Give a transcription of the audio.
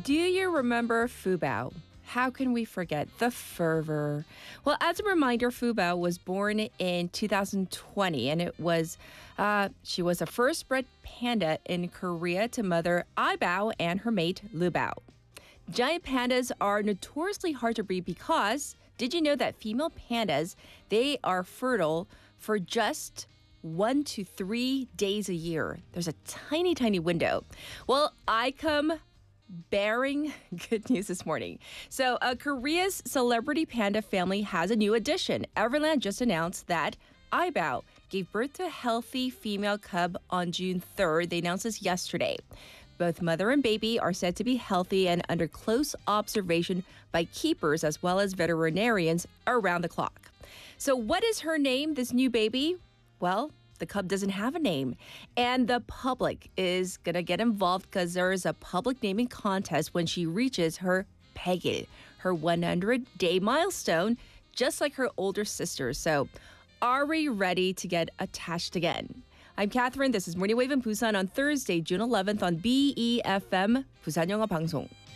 Do you remember Fubao? How can we forget the fervor? Well, as a reminder, Fubao was born in 2020, and she was the first bred panda in Korea to mother Aibao and her mate Lubao. Giant pandas are notoriously hard to breed because did you know that female pandas, they are fertile for just 1 to 3 days a year? There's a tiny, tiny window. Well, I come bearing good news this morning. So, Korea's celebrity panda family has a new addition. Everland just announced that Aibao gave birth to a healthy female cub on June 3rd. They announced this yesterday. Both mother and baby are said to be healthy and under close observation by keepers as well as veterinarians around the clock. So what is her name, this new baby? Well, the cub doesn't have a name. And the public is going to get involved because there is a public naming contest when she reaches her Pegil, her 100-day milestone, just like her older sister. So are we ready to get attached again? I'm Catherine. This is Morning Wave in Busan on Thursday, June 11th on BEFM, Busan Yonga Bangson.